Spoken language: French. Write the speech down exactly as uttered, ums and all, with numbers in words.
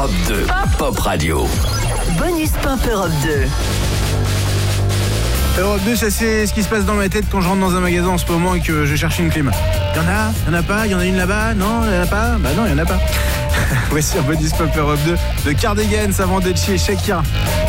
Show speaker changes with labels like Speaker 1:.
Speaker 1: Europe deux, Pop, Pop Radio.
Speaker 2: Bonus Pop Europe deux.
Speaker 3: Europe deux, ça c'est ce qui se passe dans ma tête quand je rentre dans un magasin en ce moment et que je cherche une clim. Y'en a, y'en a pas, y'en a une là-bas, non, y'en a pas, bah non, y'en a pas. Voici un Bonus Pop Europe deux de Cardigans avant de chez Shakira.